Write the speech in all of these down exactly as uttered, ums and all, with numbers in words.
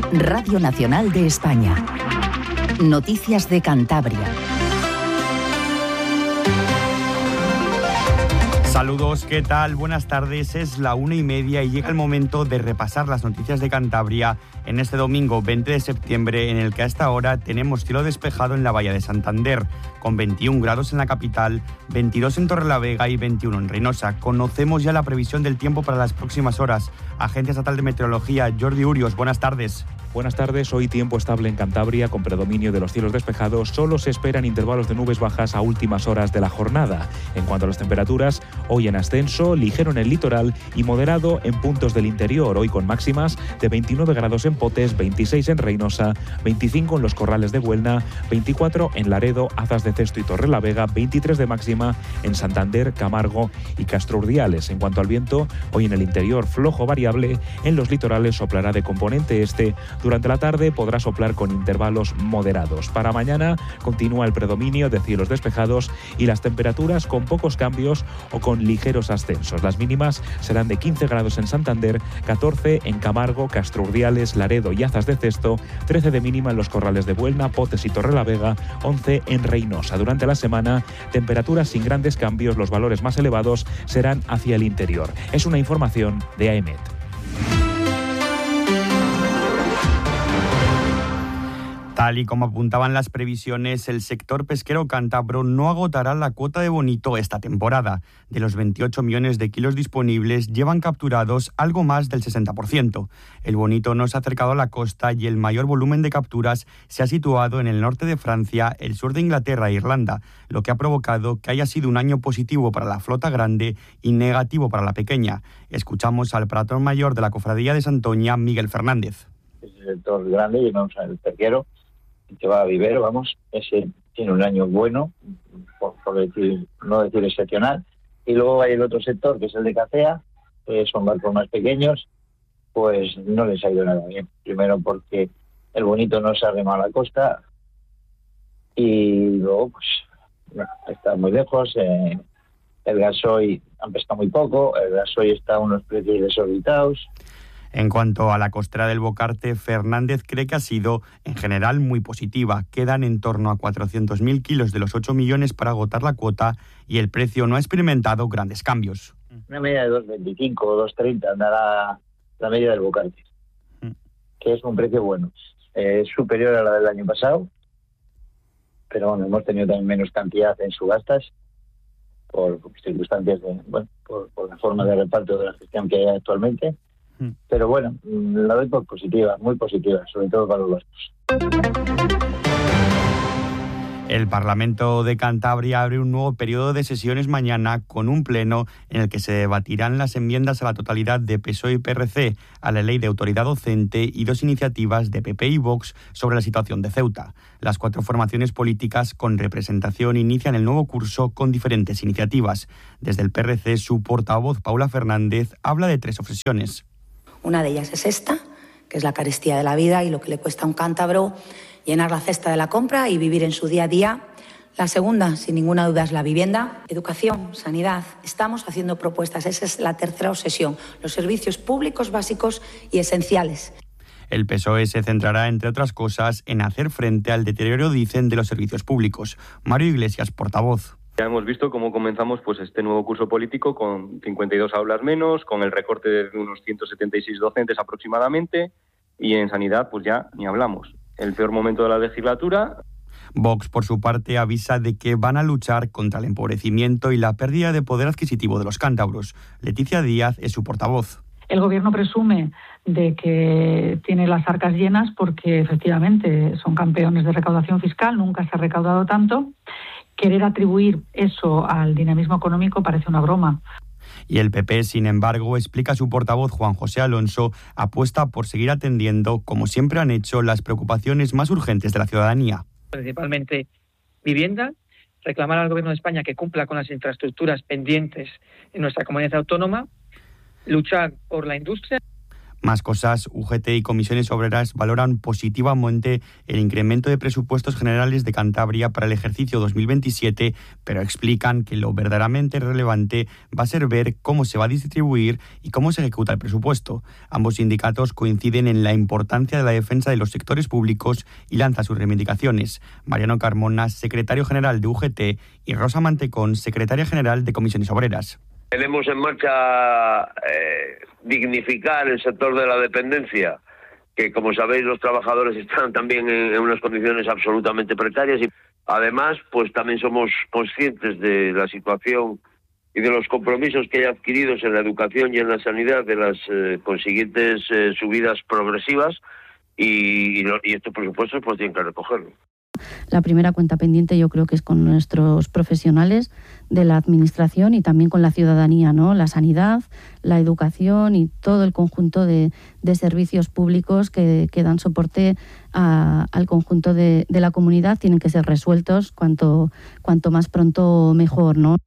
Radio Nacional de España. Noticias de Cantabria. Saludos, ¿qué tal? Buenas tardes, es la una y media y llega el momento de repasar las noticias de Cantabria en este domingo veinte de septiembre, en el que a esta hora tenemos cielo despejado en la Bahía de Santander, con veintiún grados en la capital, veintidós en Torrelavega y veintiuno en Reynosa. Conocemos ya la previsión del tiempo para las próximas horas. Agencia Estatal de Meteorología, Jordi Urios, buenas tardes. Buenas tardes, hoy tiempo estable en Cantabria con predominio de los cielos despejados. Solo se esperan intervalos de nubes bajas a últimas horas de la jornada. En cuanto a las temperaturas, hoy en ascenso, ligero en el litoral y moderado en puntos del interior. Hoy con máximas de veintinueve grados en Potes, veintiséis en Reynosa, veinticinco en los Corrales de Buelna, veinticuatro en Laredo, Azas de Cesto y Torrelavega, veintitrés de máxima en Santander, Camargo y Castro Urdiales. En cuanto al viento, hoy en el interior flojo variable, en los litorales soplará de componente este. Durante la tarde podrá soplar con intervalos moderados. Para mañana continúa el predominio de cielos despejados y las temperaturas con pocos cambios o con ligeros ascensos. Las mínimas serán de quince grados en Santander, catorce en Camargo, Castro Urdiales, Laredo y Azas de Cesto, trece de mínima en los Corrales de Buelna, Potes y Torrelavega, once en Reynosa. Durante la semana, temperaturas sin grandes cambios, los valores más elevados serán hacia el interior. Es una información de AEMET. Tal y como apuntaban las previsiones, el sector pesquero cántabro no agotará la cuota de bonito esta temporada. De los veintiocho millones de kilos disponibles, llevan capturados algo más del sesenta por ciento. El bonito no se ha acercado a la costa y el mayor volumen de capturas se ha situado en el norte de Francia, el sur de Inglaterra e Irlanda, lo que ha provocado que haya sido un año positivo para la flota grande y negativo para la pequeña. Escuchamos al patrón mayor de la Cofradía de Santoña, Miguel Fernández. Es el sector grande y vamos al pesquero, que va a vivero, vamos, ese tiene un año bueno, por, por decir, no decir excepcional, y luego hay el otro sector, que es el de cacea, que son barcos más pequeños, pues no les ha ido nada bien. Primero porque el bonito no se ha remado a la costa, y luego, pues, bueno, está muy lejos, eh, el gasoil han pescado muy poco, el gasoil está a unos precios desorbitados. En cuanto a la costera del Bocarte, Fernández cree que ha sido, en general, muy positiva. Quedan en torno a cuatrocientos mil kilos de los ocho millones para agotar la cuota y el precio no ha experimentado grandes cambios. Una media de dos veinticinco o dos treinta andará la media del Bocarte, mm. que es un precio bueno. Eh, es superior a la del año pasado, pero bueno, hemos tenido también menos cantidad en subastas por, por circunstancias de, bueno, por, por la forma de reparto de la gestión que hay actualmente. Pero bueno, la doy por positiva, muy positiva, sobre todo para los vascos. El Parlamento de Cantabria abre un nuevo periodo de sesiones mañana con un pleno en el que se debatirán las enmiendas a la totalidad de P S O E y P R C a la Ley de Autoridad Docente y dos iniciativas de P P y Vox sobre la situación de Ceuta. Las cuatro formaciones políticas con representación inician el nuevo curso con diferentes iniciativas. Desde el P R C, su portavoz, Paula Fernández, habla de tres obsesiones. Una de ellas es esta, que es la carestía de la vida y lo que le cuesta a un cántabro llenar la cesta de la compra y vivir en su día a día. La segunda, sin ninguna duda, es la vivienda, educación, sanidad. Estamos haciendo propuestas, esa es la tercera obsesión, los servicios públicos básicos y esenciales. El P S O E se centrará, entre otras cosas, en hacer frente al deterioro, dicen, de los servicios públicos. Mario Iglesias, portavoz. Ya hemos visto cómo comenzamos pues este nuevo curso político con cincuenta y dos aulas menos, con el recorte de unos ciento setenta y seis docentes aproximadamente, y en sanidad pues ya ni hablamos. El peor momento de la legislatura. Vox, por su parte, avisa de que van a luchar contra el empobrecimiento y la pérdida de poder adquisitivo de los cántabros. Leticia Díaz es su portavoz. El gobierno presume de que tiene las arcas llenas porque efectivamente son campeones de recaudación fiscal, nunca se ha recaudado tanto. Querer atribuir eso al dinamismo económico parece una broma. Y el P P, sin embargo, explica su portavoz Juan José Alonso, apuesta por seguir atendiendo, como siempre han hecho, las preocupaciones más urgentes de la ciudadanía. Principalmente vivienda, reclamar al Gobierno de España que cumpla con las infraestructuras pendientes en nuestra comunidad autónoma, luchar por la industria. Más cosas, U G T y comisiones obreras valoran positivamente el incremento de presupuestos generales de Cantabria para el ejercicio dos mil veintisiete, pero explican que lo verdaderamente relevante va a ser ver cómo se va a distribuir y cómo se ejecuta el presupuesto. Ambos sindicatos coinciden en la importancia de la defensa de los sectores públicos y lanzan sus reivindicaciones. Mariano Carmona, secretario general de U G T, y Rosa Mantecón, secretaria general de comisiones obreras. Tenemos en marcha eh, dignificar el sector de la dependencia, que como sabéis los trabajadores están también en, en unas condiciones absolutamente precarias, y además pues también somos conscientes de la situación y de los compromisos que hay adquiridos en la educación y en la sanidad, de las eh, consiguientes eh, subidas progresivas, y, y, lo, y estos presupuestos pues tienen que recogerlo. La primera cuenta pendiente yo creo que es con nuestros profesionales de la administración y también con la ciudadanía, ¿no? La sanidad, la educación y todo el conjunto de, de servicios públicos que, que dan soporte a, al conjunto de, de la comunidad tienen que ser resueltos cuanto, cuanto más pronto mejor, ¿no?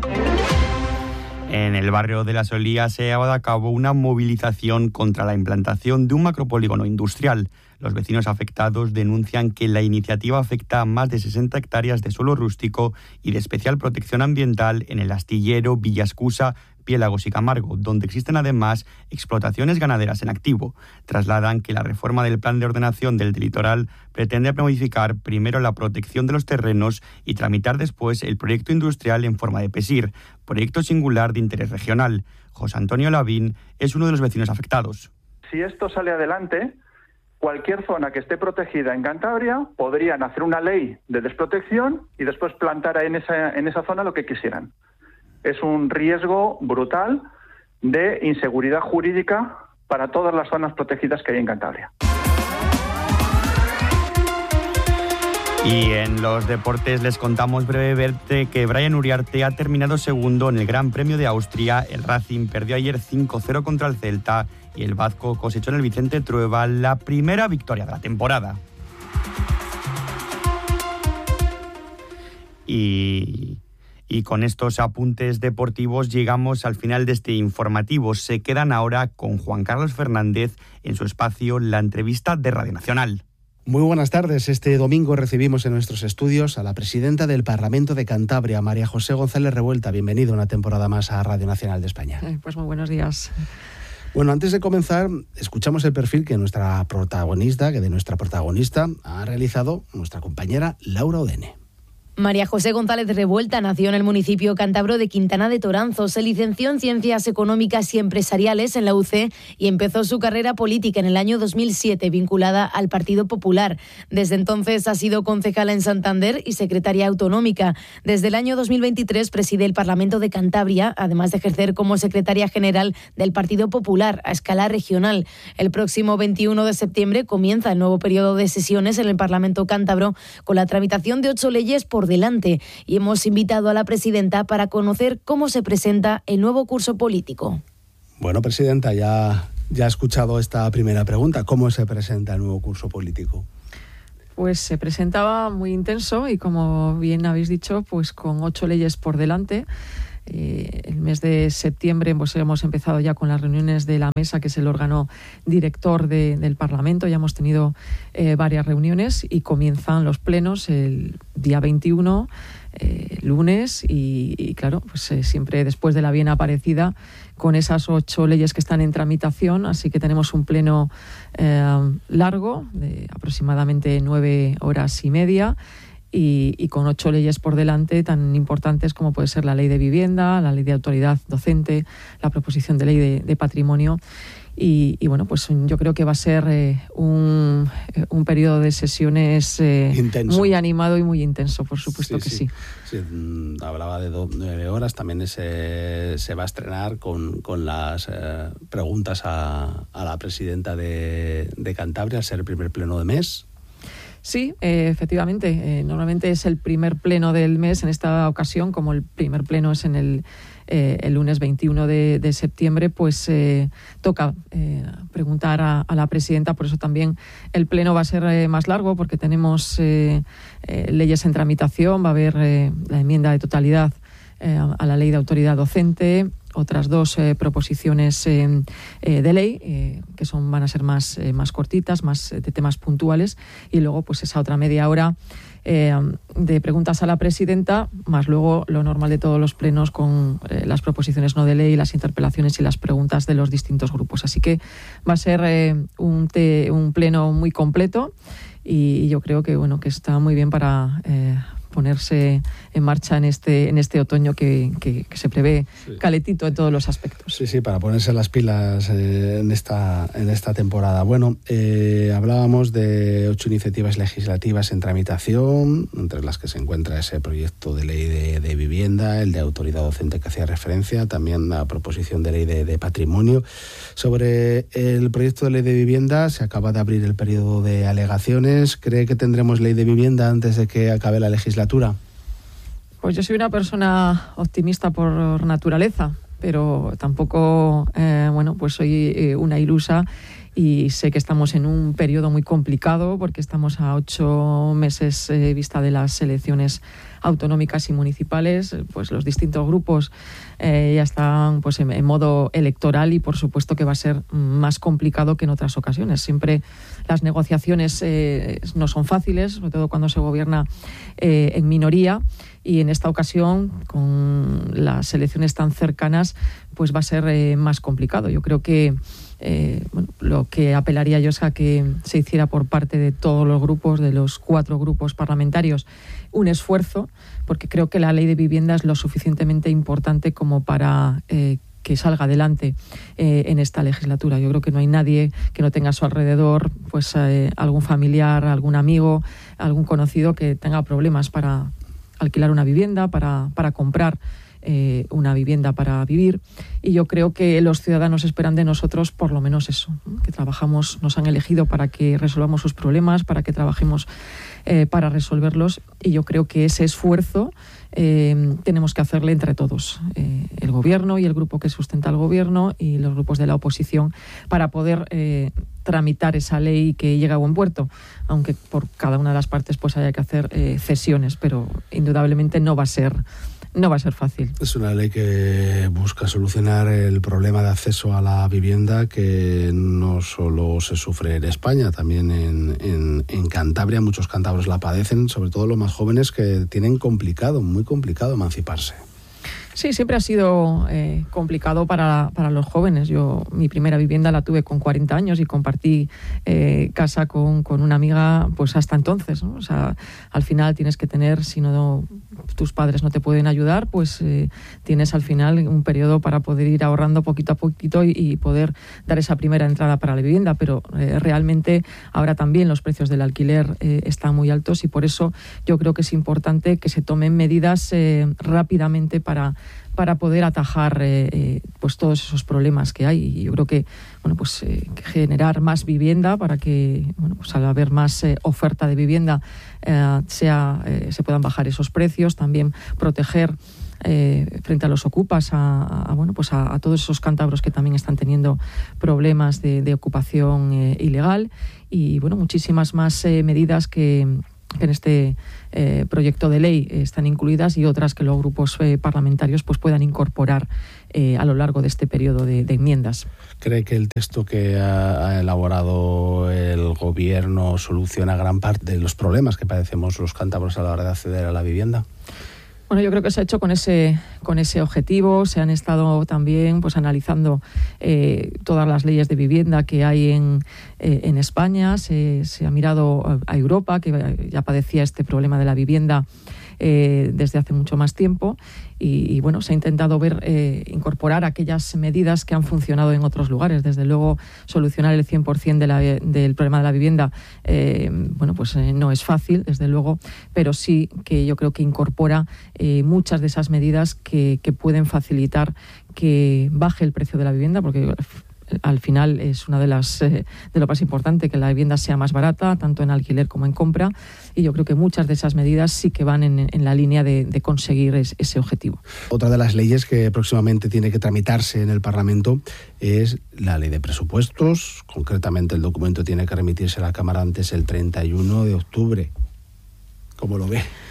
En el barrio de La Solía se ha llevado a cabo una movilización contra la implantación de un macropolígono industrial. Los vecinos afectados denuncian que la iniciativa afecta a más de sesenta hectáreas de suelo rústico y de especial protección ambiental en el Astillero, Villascusa, Piélagos y Camargo, donde existen además explotaciones ganaderas en activo. Trasladan que la reforma del Plan de Ordenación del Litoral pretende modificar primero la protección de los terrenos y tramitar después el proyecto industrial en forma de PESIR, proyecto singular de interés regional. José Antonio Lavín es uno de los vecinos afectados. Si esto sale adelante, cualquier zona que esté protegida en Cantabria podrían hacer una ley de desprotección y después plantar en esa, en esa zona lo que quisieran. Es un riesgo brutal de inseguridad jurídica para todas las zonas protegidas que hay en Cantabria. Y en los deportes les contamos brevemente que Brian Uriarte ha terminado segundo en el Gran Premio de Austria. El Racing perdió ayer cinco cero contra el Celta y el Vasco cosechó en el Vicente Trueba la primera victoria de la temporada. Y... Y con estos apuntes deportivos llegamos al final de este informativo. Se quedan ahora con Juan Carlos Fernández en su espacio La Entrevista de Radio Nacional. Muy buenas tardes. Este domingo recibimos en nuestros estudios a la presidenta del Parlamento de Cantabria, María José González Revuelta. Bienvenido una temporada más a Radio Nacional de España. Pues muy buenos días. Bueno, antes de comenzar, escuchamos el perfil que nuestra protagonista, que de nuestra protagonista ha realizado nuestra compañera Laura Odene. María José González Revuelta nació en el municipio cántabro de Quintana de Toranzo. Se licenció en Ciencias Económicas y Empresariales en la U C y empezó su carrera política en el año dos mil siete, vinculada al Partido Popular. Desde entonces ha sido concejala en Santander y secretaria autonómica. Desde el año dos mil veintitrés preside el Parlamento de Cantabria, además de ejercer como secretaria general del Partido Popular a escala regional. El próximo veintiuno de septiembre comienza el nuevo periodo de sesiones en el Parlamento cántabro con la tramitación de ocho leyes por delante, y hemos invitado a la presidenta para conocer cómo se presenta el nuevo curso político. Bueno, presidenta, ya, ya ha escuchado esta primera pregunta. ¿Cómo se presenta el nuevo curso político? Pues se presentaba muy intenso y, como bien habéis dicho, pues con ocho leyes por delante. Eh, el mes de septiembre pues, hemos empezado ya con las reuniones de la mesa, que es el órgano director de, del Parlamento. Ya hemos tenido eh, varias reuniones y comienzan los plenos el día veintiuno, eh, lunes, y, y claro, pues eh, siempre después de la bien aparecida, con esas ocho leyes que están en tramitación. Así que tenemos un pleno eh, largo, de aproximadamente nueve horas y media, Y, y con ocho leyes por delante tan importantes como puede ser la ley de vivienda, la ley de autoridad docente, la proposición de ley de, de patrimonio. Y, y bueno, pues yo creo que va a ser eh, un, un periodo de sesiones eh, muy animado y muy intenso, por supuesto sí, que sí. sí. sí hablaba de do, nueve horas, también se, se va a estrenar con, con las eh, preguntas a, a la presidenta de, de Cantabria, al ser el primer pleno de mes. Sí, eh, efectivamente. Eh, normalmente es el primer pleno del mes. En esta ocasión, como el primer pleno es en el, eh, el lunes veintiuno de, de septiembre, pues eh, toca eh, preguntar a, a la presidenta. Por eso también el pleno va a ser eh, más largo, porque tenemos eh, eh, leyes en tramitación. Va a haber eh, la enmienda de totalidad eh, a la ley de autoridad docente, otras dos eh, proposiciones eh, eh, de ley eh, que son van a ser más, eh, más cortitas, más de temas puntuales, y luego pues esa otra media hora eh, de preguntas a la presidenta, más luego lo normal de todos los plenos con eh, las proposiciones no de ley, las interpelaciones y las preguntas de los distintos grupos. Así que va a ser eh, un, te, un pleno muy completo, y yo creo que bueno que está muy bien para eh, ponerse en marcha en este en este otoño que, que, que se prevé sí. calentito en todos los aspectos. Sí, sí, para ponerse las pilas eh, en esta en esta temporada. Bueno, eh, hablábamos de ocho iniciativas legislativas en tramitación, entre las que se encuentra ese proyecto de ley de, de vivienda, el de autoridad docente que hacía referencia, también la proposición de ley de, de patrimonio. Sobre el proyecto de ley de vivienda, se acaba de abrir el periodo de alegaciones. ¿Cree que tendremos ley de vivienda antes de que acabe la legislatura? Pues yo soy una persona optimista por naturaleza, pero tampoco, eh, bueno, pues soy eh, una ilusa, y sé que estamos en un periodo muy complicado porque estamos a ocho meses eh, vista de las elecciones autonómicas y municipales. Pues los distintos grupos eh, ya están pues en, en modo electoral, y por supuesto que va a ser más complicado que en otras ocasiones. Siempre las negociaciones eh, no son fáciles, sobre todo cuando se gobierna eh, en minoría, y en esta ocasión, con las elecciones tan cercanas, pues va a ser eh, más complicado. Yo creo que eh, bueno, lo que apelaría yo es a que se hiciera por parte de todos los grupos, de los cuatro grupos parlamentarios, un esfuerzo, porque creo que la ley de vivienda es lo suficientemente importante como para eh, que salga adelante eh, en esta legislatura. Yo creo que no hay nadie que no tenga a su alrededor pues eh, algún familiar, algún amigo, algún conocido que tenga problemas para alquilar una vivienda, para, para comprar eh, una vivienda para vivir, y yo creo que los ciudadanos esperan de nosotros por lo menos eso, ¿no? Que trabajamos, nos han elegido para que resolvamos sus problemas, para que trabajemos eh, para resolverlos, y yo creo que ese esfuerzo eh, tenemos que hacerle entre todos, eh, el gobierno y el grupo que sustenta al gobierno y los grupos de la oposición, para poder eh, tramitar esa ley que llegue a buen puerto, aunque por cada una de las partes pues haya que hacer eh, cesiones, pero indudablemente no va a ser no va a ser fácil. Es una ley que busca solucionar el problema de acceso a la vivienda, que no solo se sufre en España, también en, en, en Cantabria. Muchos cántabros la padecen, sobre todo los más jóvenes, que tienen complicado, muy complicado emanciparse. Sí, siempre ha sido eh, complicado para, para los jóvenes. Yo mi primera vivienda la tuve con cuarenta años y compartí eh, casa con, con una amiga pues hasta entonces, ¿no? O sea, al final tienes que tener, si no tus padres no te pueden ayudar, pues eh, tienes al final un periodo para poder ir ahorrando poquito a poquito y, y poder dar esa primera entrada para la vivienda. Pero eh, realmente ahora también los precios del alquiler eh, están muy altos, y por eso yo creo que es importante que se tomen medidas eh, rápidamente para para poder atajar eh, eh, pues todos esos problemas que hay. Y yo creo que bueno pues eh, generar más vivienda para que bueno pues al haber más eh, oferta de vivienda eh, sea eh, se puedan bajar esos precios, también proteger eh, frente a los ocupas a, a bueno pues a, a todos esos cántabros que también están teniendo problemas de, de ocupación eh, ilegal, y bueno muchísimas más eh, medidas que que en este eh, proyecto de ley eh, están incluidas, y otras que los grupos eh, parlamentarios pues puedan incorporar eh, a lo largo de este periodo de, de enmiendas. ¿Cree que el texto que ha, ha elaborado el gobierno soluciona gran parte de los problemas que padecemos los cántabros a la hora de acceder a la vivienda? Bueno, yo creo que se ha hecho con ese con ese objetivo. Se han estado también pues analizando eh, todas las leyes de vivienda que hay en, eh, en España. Se, se ha mirado a Europa, que ya padecía este problema de la vivienda eh, desde hace mucho más tiempo, y, y bueno, se ha intentado ver eh, incorporar aquellas medidas que han funcionado en otros lugares. Desde luego, solucionar el cien por ciento de la, del problema de la vivienda eh, bueno, pues eh, no es fácil, desde luego, pero sí que yo creo que incorpora eh, muchas de esas medidas que, que pueden facilitar que baje el precio de la vivienda, porque al final es una de las eh, de lo más importante, que la vivienda sea más barata, tanto en alquiler como en compra, y yo creo que muchas de esas medidas sí que van en, en la línea de, de conseguir es, ese objetivo. Otra de las leyes que próximamente tiene que tramitarse en el Parlamento es la ley de presupuestos. Concretamente, el documento tiene que remitirse a la Cámara antes del treinta y uno de octubre. ¿Cómo lo ve?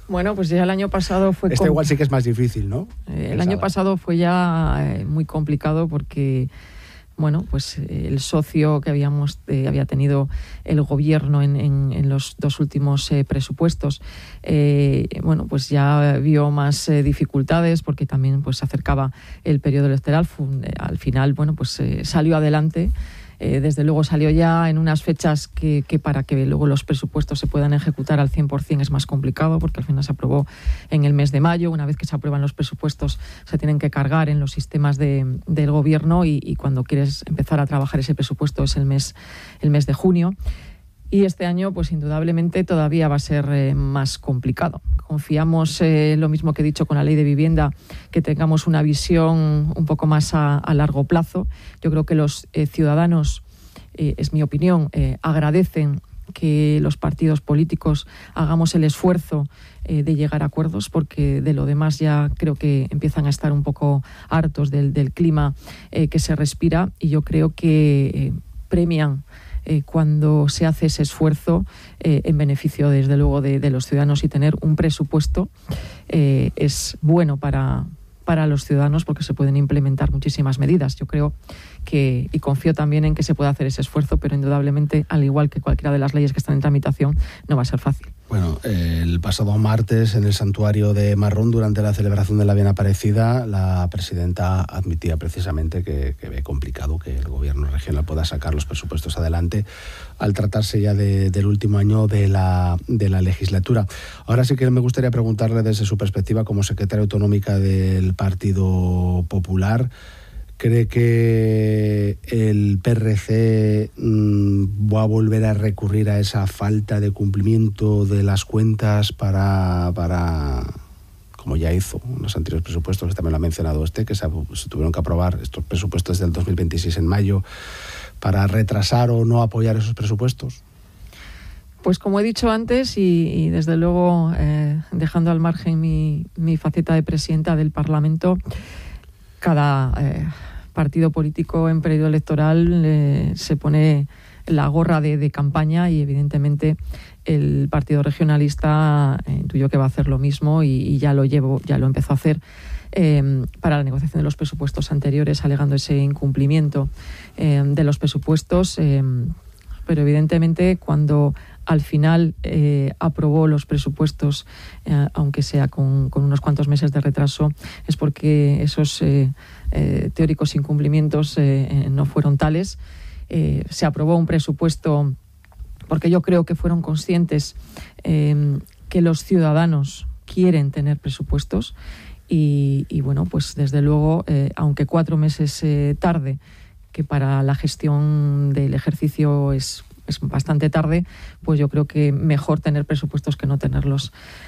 Bueno, pues ya el año pasado fue... Este igual sí que es más difícil, ¿no? Eh, el año pasado fue ya eh, muy complicado porque, bueno, pues eh, el socio que habíamos eh, había tenido el gobierno en, en, en los dos últimos eh, presupuestos, eh, bueno, pues ya vio más eh, dificultades porque también pues se acercaba el periodo electoral. Fue, eh, al final, bueno, pues eh, salió adelante. Eh, desde luego salió ya en unas fechas que, que para que luego los presupuestos se puedan ejecutar al cien por ciento es más complicado, porque al final se aprobó en el mes de mayo. Una vez que se aprueban los presupuestos se tienen que cargar en los sistemas de, del gobierno y, y cuando quieres empezar a trabajar ese presupuesto es el mes, el mes de junio. Y este año, pues indudablemente todavía va a ser eh, más complicado. Confiamos, eh, lo mismo que he dicho con la ley de vivienda, que tengamos una visión un poco más a, a largo plazo. Yo creo que los eh, ciudadanos, eh, es mi opinión, eh, agradecen que los partidos políticos hagamos el esfuerzo eh, de llegar a acuerdos, porque de lo demás ya creo que empiezan a estar un poco hartos del, del clima eh, que se respira, y yo creo que eh, premian Eh, cuando se hace ese esfuerzo eh, en beneficio, desde luego, de, de los ciudadanos, y tener un presupuesto eh, es bueno para, para los ciudadanos porque se pueden implementar muchísimas medidas. Yo creo que, y confío también en que se pueda hacer ese esfuerzo, pero indudablemente, al igual que cualquiera de las leyes que están en tramitación, no va a ser fácil. Bueno, eh, el pasado martes en el santuario de Marrón, durante la celebración de la Bien Aparecida, la presidenta admitía precisamente que, que ve complicado que el gobierno regional pueda sacar los presupuestos adelante al tratarse ya de, del último año de la, de la legislatura. Ahora sí que me gustaría preguntarle, desde su perspectiva como secretaria autonómica del Partido Popular, ¿cree que el P R C mmm, va a volver a recurrir a esa falta de cumplimiento de las cuentas para, para como ya hizo en los anteriores presupuestos, que también lo ha mencionado usted, que se, se tuvieron que aprobar estos presupuestos del dos mil veintiséis en mayo, para retrasar o no apoyar esos presupuestos? Pues como he dicho antes, y, y desde luego eh, dejando al margen mi, mi faceta de presidenta del Parlamento, cada eh, partido político en periodo electoral eh, se pone la gorra de, de campaña, y evidentemente el Partido Regionalista eh, intuyo que va a hacer lo mismo, y, y ya lo llevo, ya lo empezó a hacer eh, para la negociación de los presupuestos anteriores, alegando ese incumplimiento eh, de los presupuestos. Eh, pero evidentemente cuando al final eh, aprobó los presupuestos, eh, aunque sea con, con unos cuantos meses de retraso, es porque esos eh, eh, teóricos incumplimientos eh, no fueron tales. Eh, se aprobó un presupuesto porque yo creo que fueron conscientes eh, que los ciudadanos quieren tener presupuestos, y, y bueno, pues desde luego, eh, aunque cuatro meses eh, tarde, que para la gestión del ejercicio es, es bastante tarde, pues yo creo que mejor tener presupuestos que no tenerlos.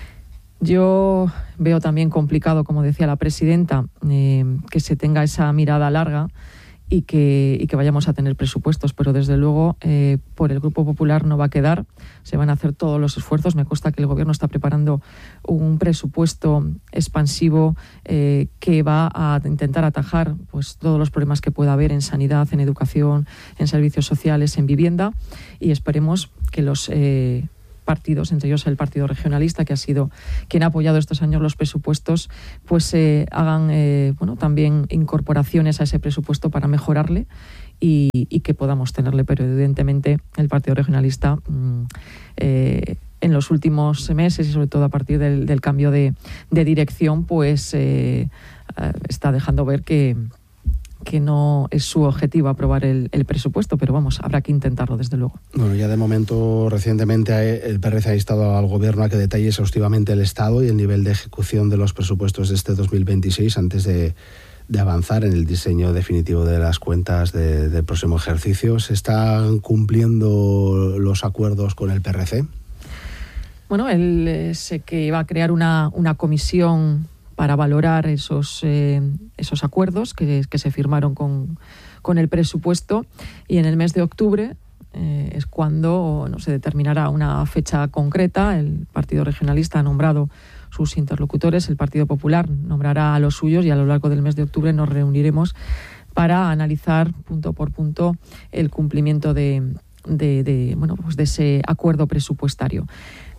Yo veo también complicado, como decía la presidenta, eh, que se tenga esa mirada larga y que, y que vayamos a tener presupuestos, pero desde luego eh, por el Grupo Popular no va a quedar, se van a hacer todos los esfuerzos. Me consta que el Gobierno está preparando un presupuesto expansivo eh, que va a intentar atajar pues todos los problemas que pueda haber en sanidad, en educación, en servicios sociales, en vivienda, y esperemos que los eh, partidos, entre ellos el Partido Regionalista, que ha sido quien ha apoyado estos años los presupuestos, pues eh, hagan eh, bueno, también incorporaciones a ese presupuesto para mejorarle y, y que podamos tenerle. Pero evidentemente el Partido Regionalista mmm, eh, en los últimos meses, y sobre todo a partir del, del cambio de, de dirección, pues eh, está dejando ver que que no es su objetivo aprobar el, el presupuesto, pero vamos, habrá que intentarlo, desde luego. Bueno, ya de momento, recientemente el P R C ha instado al Gobierno a que detalle exhaustivamente el estado y el nivel de ejecución de los presupuestos de este dos mil veintiséis antes de, de avanzar en el diseño definitivo de las cuentas de, del próximo ejercicio. ¿Se están cumpliendo los acuerdos con el P R C? Bueno, él eh, sé que va a crear una, una comisión para valorar esos, eh, esos acuerdos que, que se firmaron con, con el presupuesto, y en el mes de octubre eh, es cuando no se determinará una fecha concreta. El Partido Regionalista ha nombrado sus interlocutores, el Partido Popular nombrará a los suyos, y a lo largo del mes de octubre nos reuniremos para analizar punto por punto el cumplimiento de, de, de, bueno, pues de ese acuerdo presupuestario.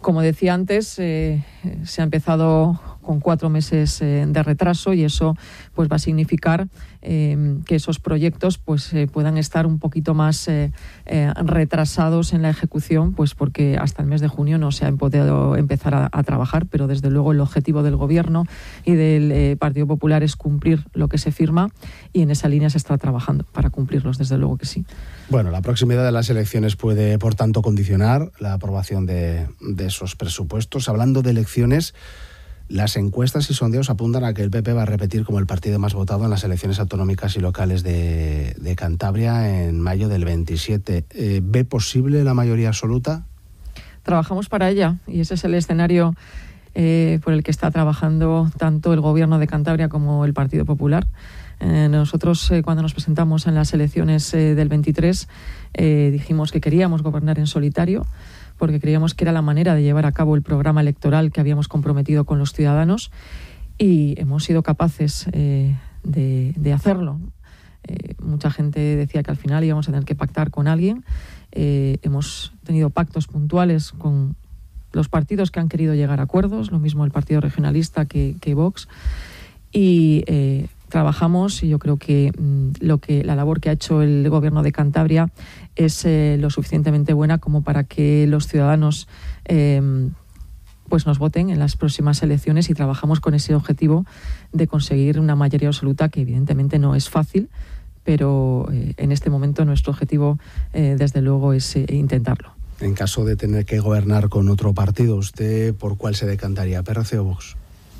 Como decía antes, eh, se ha empezado con cuatro meses eh, de retraso y eso pues va a significar eh, que esos proyectos pues eh, puedan estar un poquito más eh, eh, retrasados en la ejecución, pues porque hasta el mes de junio no se han podido empezar a, a trabajar, pero desde luego el objetivo del Gobierno y del eh, Partido Popular es cumplir lo que se firma y en esa línea se está trabajando para cumplirlos, desde luego que sí. Bueno, la proximidad de las elecciones puede, por tanto, condicionar la aprobación de, de esos presupuestos. Hablando de elecciones, las encuestas y sondeos apuntan a que el P P va a repetir como el partido más votado en las elecciones autonómicas y locales de, de Cantabria en mayo del veintisiete. Eh, ¿Ve posible la mayoría absoluta? Trabajamos para ella y ese es el escenario eh, por el que está trabajando tanto el Gobierno de Cantabria como el Partido Popular. Eh, nosotros, eh, cuando nos presentamos en las elecciones eh, del veintitrés, eh, dijimos que queríamos gobernar en solitario, porque creíamos que era la manera de llevar a cabo el programa electoral que habíamos comprometido con los ciudadanos y hemos sido capaces eh, de, de hacerlo. Eh, mucha gente decía que al final íbamos a tener que pactar con alguien. Eh, hemos tenido pactos puntuales con los partidos que han querido llegar a acuerdos, lo mismo el Partido Regionalista que, que Vox, y eh, trabajamos y yo creo que mmm, lo que la labor que ha hecho el Gobierno de Cantabria es eh, lo suficientemente buena como para que los ciudadanos eh, pues nos voten en las próximas elecciones y trabajamos con ese objetivo de conseguir una mayoría absoluta que evidentemente no es fácil, pero eh, en este momento nuestro objetivo eh, desde luego es eh, intentarlo. En caso de tener que gobernar con otro partido, ¿usted por cuál se decantaría, P R C o Vox?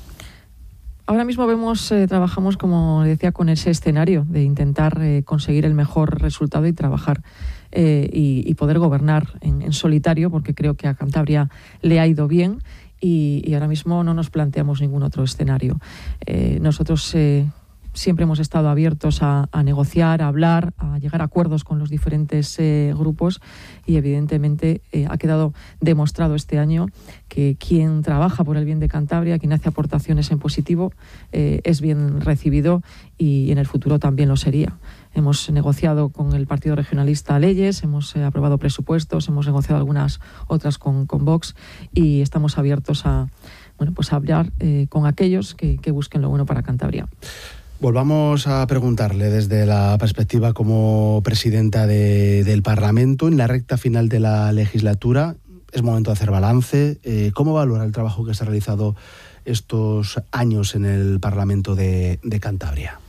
Ahora mismo vemos, eh, trabajamos, como decía, con ese escenario de intentar eh, conseguir el mejor resultado y trabajar eh, y, y poder gobernar en, en solitario, porque creo que a Cantabria le ha ido bien y, y ahora mismo no nos planteamos ningún otro escenario. Eh, nosotros eh, siempre hemos estado abiertos a, a negociar, a hablar, a llegar a acuerdos con los diferentes eh, grupos y evidentemente eh, ha quedado demostrado este año que quien trabaja por el bien de Cantabria, quien hace aportaciones en positivo, eh, es bien recibido y en el futuro también lo sería. Hemos negociado con el Partido Regionalista leyes, hemos eh, aprobado presupuestos, hemos negociado algunas otras con, con Vox y estamos abiertos a, bueno, pues a hablar eh, con aquellos que, que busquen lo bueno para Cantabria. Volvamos a preguntarle desde la perspectiva como presidenta de, del Parlamento, en la recta final de la legislatura, es momento de hacer balance. Eh, ¿Cómo valora el trabajo que se ha realizado estos años en el Parlamento de, de Cantabria?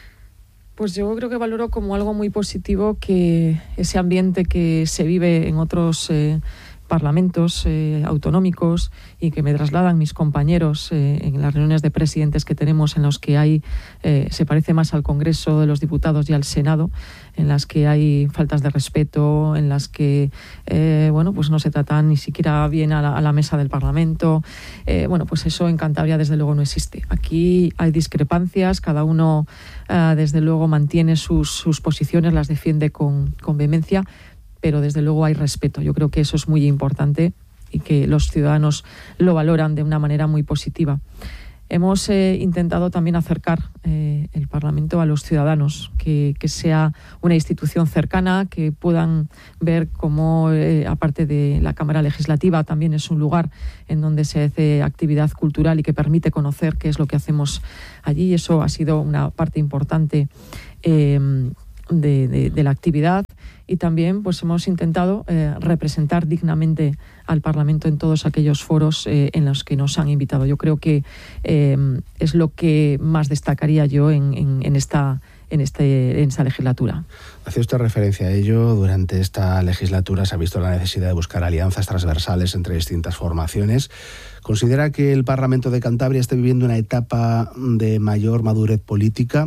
Pues yo creo que valoro como algo muy positivo que ese ambiente que se vive en otros eh, parlamentos eh, autonómicos y que me trasladan mis compañeros eh, en las reuniones de presidentes que tenemos, en los que hay eh, se parece más al Congreso de los Diputados y al Senado, en las que hay faltas de respeto, en las que eh, bueno, pues no se tratan ni siquiera bien a la, a la mesa del Parlamento. Eh, bueno, pues eso en Cantabria desde luego no existe. Aquí hay discrepancias, cada uno eh, desde luego mantiene sus, sus posiciones, las defiende con, con vehemencia, pero desde luego hay respeto. Yo creo que eso es muy importante y que los ciudadanos lo valoran de una manera muy positiva. Hemos eh, intentado también acercar eh, el Parlamento a los ciudadanos, que, que sea una institución cercana, que puedan ver cómo, eh, aparte de la Cámara Legislativa, también es un lugar en donde se hace actividad cultural y que permite conocer qué es lo que hacemos allí. Y eso ha sido una parte importante eh, de, de, de la actividad. Y también pues hemos intentado eh, representar dignamente al Parlamento en todos aquellos foros eh, en los que nos han invitado. Yo creo que eh, es lo que más destacaría yo en, en, en, esta, en, este, en esta legislatura. Hacía usted referencia a ello. Durante esta legislatura se ha visto la necesidad de buscar alianzas transversales entre distintas formaciones. ¿Considera que el Parlamento de Cantabria está viviendo una etapa de mayor madurez política?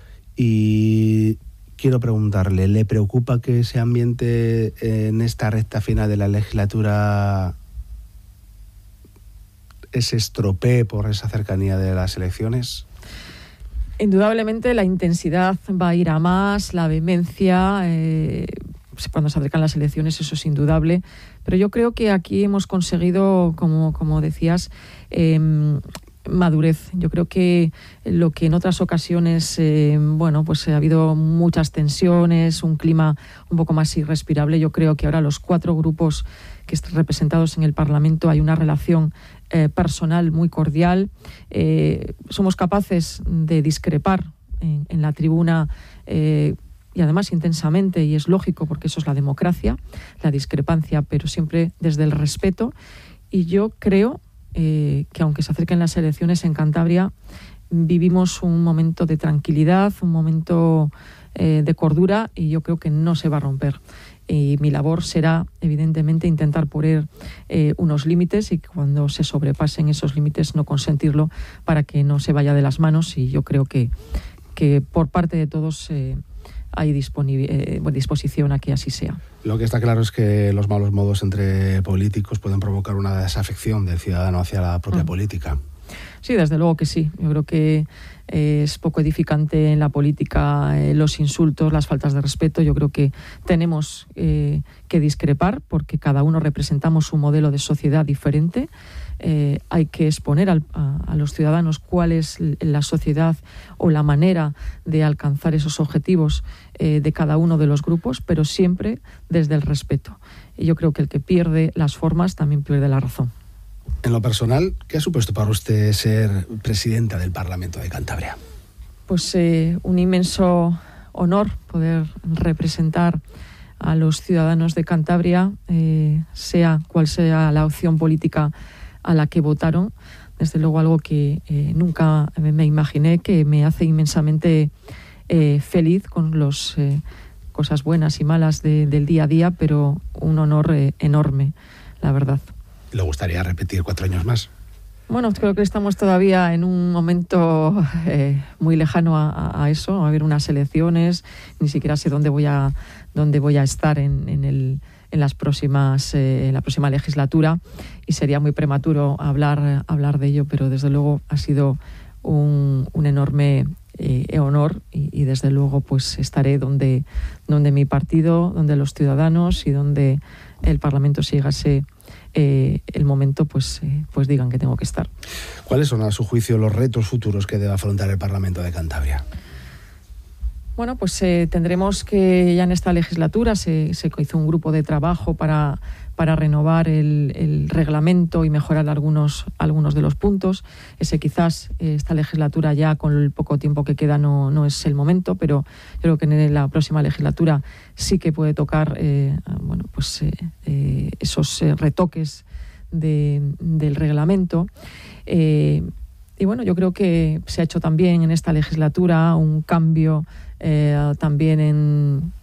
Y quiero preguntarle, ¿le preocupa que ese ambiente en esta recta final de la legislatura se estropee por esa cercanía de las elecciones? Indudablemente la intensidad va a ir a más, la vehemencia, eh, cuando se acercan las elecciones, eso es indudable. Pero yo creo que aquí hemos conseguido, como, como decías, eh, madurez. Yo creo que lo que en otras ocasiones, eh, bueno, pues ha habido muchas tensiones, un clima un poco más irrespirable. Yo creo que ahora los cuatro grupos que están representados en el Parlamento hay una relación eh, personal muy cordial. Eh, somos capaces de discrepar en, en la tribuna eh, y además intensamente, y es lógico porque eso es la democracia, la discrepancia, pero siempre desde el respeto. Y yo creo Eh, que aunque se acerquen las elecciones en Cantabria, vivimos un momento de tranquilidad, un momento eh, de cordura, y yo creo que no se va a romper. Y mi labor será, evidentemente, intentar poner eh, unos límites, y cuando se sobrepasen esos límites no consentirlo para que no se vaya de las manos. Y yo creo que, que por parte de todos eh, hay eh, disposición a que así sea. Lo que está claro es que los malos modos entre políticos pueden provocar una desafección del ciudadano hacia la propia mm. política. Sí, desde luego que sí. Yo creo que eh, es poco edificante en la política eh, los insultos, las faltas de respeto. Yo creo que tenemos eh, que discrepar porque cada uno representamos un modelo de sociedad diferente. Eh, hay que exponer al, a, a los ciudadanos cuál es la sociedad o la manera de alcanzar esos objetivos eh, de cada uno de los grupos, pero siempre desde el respeto. Y yo creo que el que pierde las formas también pierde la razón. En lo personal, ¿qué ha supuesto para usted ser presidenta del Parlamento de Cantabria? Pues eh, un inmenso honor poder representar a los ciudadanos de Cantabria, eh, sea cual sea la opción política a la que votaron. Desde luego algo que eh, nunca me imaginé, que me hace inmensamente eh, feliz con las eh, cosas buenas y malas de, del día a día, pero un honor eh, enorme, la verdad. ¿Le gustaría repetir cuatro años más? Bueno, creo que estamos todavía en un momento eh, muy lejano a, a eso, a haber unas elecciones, ni siquiera sé dónde voy a, dónde voy a estar en, en el en las próximas eh, en la próxima legislatura, y sería muy prematuro hablar hablar de ello, pero desde luego ha sido un, un enorme eh, honor, y, y desde luego pues estaré donde donde mi partido, donde los ciudadanos y donde el Parlamento, si llegase eh, el momento, pues eh, pues digan que tengo que estar. ¿Cuáles son, a su juicio, los retos futuros que debe afrontar el Parlamento de Cantabria? Bueno, pues eh, tendremos que, ya en esta legislatura se, se hizo un grupo de trabajo para, para renovar el, el reglamento y mejorar algunos, algunos de los puntos. Ese quizás eh, esta legislatura, ya con el poco tiempo que queda, no, no es el momento, pero yo creo que en la próxima legislatura sí que puede tocar eh, bueno, pues, eh, eh, esos eh, retoques de, del reglamento. Eh, y bueno, yo creo que se ha hecho también en esta legislatura un cambio Eh, también en,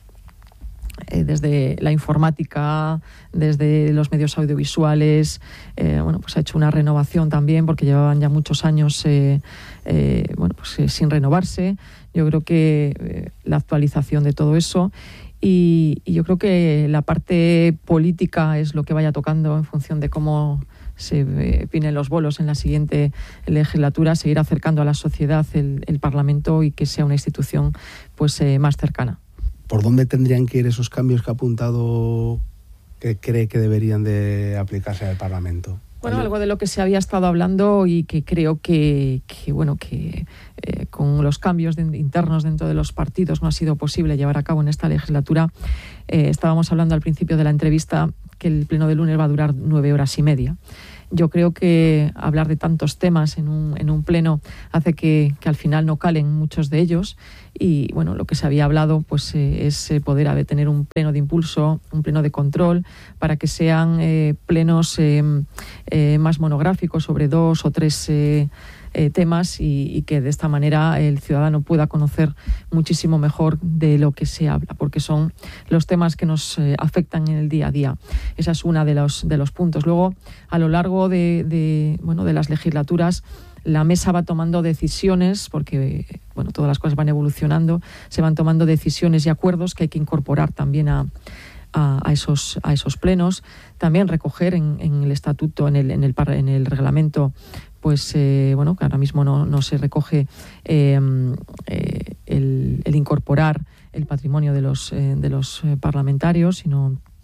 eh, desde la informática, desde los medios audiovisuales. Eh, bueno, pues ha hecho una renovación también, porque llevaban ya muchos años eh, eh, bueno, pues, eh, sin renovarse. Yo creo que eh, la actualización de todo eso, y, y yo creo que la parte política es lo que vaya tocando en función de cómo se pinen los bolos en la siguiente legislatura, seguir acercando a la sociedad el, el Parlamento, y que sea una institución pues eh, más cercana. ¿Por dónde tendrían que ir esos cambios que ha apuntado, que cree que deberían de aplicarse al Parlamento? Bueno, algo de lo que se había estado hablando, y que creo que, que bueno, que eh, con los cambios de, internos dentro de los partidos no ha sido posible llevar a cabo en esta legislatura. Eh, estábamos hablando al principio de la entrevista que el pleno de lunes va a durar nueve horas y media. Yo creo que hablar de tantos temas en un, en un pleno hace que, que al final no calen muchos de ellos, y bueno, lo que se había hablado pues eh, es poder haber, tener un pleno de impulso, un pleno de control, para que sean eh, plenos eh, eh, más monográficos sobre dos o tres eh, Eh, temas, y, y que de esta manera el ciudadano pueda conocer muchísimo mejor de lo que se habla, porque son los temas que nos eh, afectan en el día a día. Esa es una de los, de los puntos. Luego, a lo largo de, de, bueno, de las legislaturas, la mesa va tomando decisiones, porque bueno, todas las cosas van evolucionando, se van tomando decisiones y acuerdos que hay que incorporar también a A, a, esos, a esos plenos. También recoger en, en el estatuto, en el, en el, en el reglamento, pues eh, bueno, que ahora mismo no, no se recoge eh, eh, el, el incorporar el patrimonio de los, eh, de los parlamentarios, sino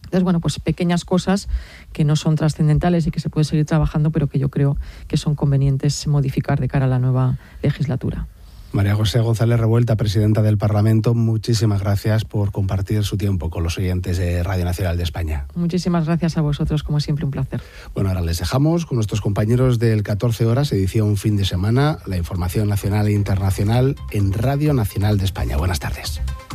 Entonces, bueno, pues pequeñas cosas que no son trascendentales y que se puede seguir trabajando, pero que yo creo que son convenientes modificar de cara a la nueva legislatura. María José González Revuelta, presidenta del Parlamento, muchísimas gracias por compartir su tiempo con los oyentes de Radio Nacional de España. Muchísimas gracias a vosotros, como siempre, un placer. Bueno, ahora les dejamos con nuestros compañeros del catorce horas, edición fin de semana, la información nacional e internacional en Radio Nacional de España. Buenas tardes.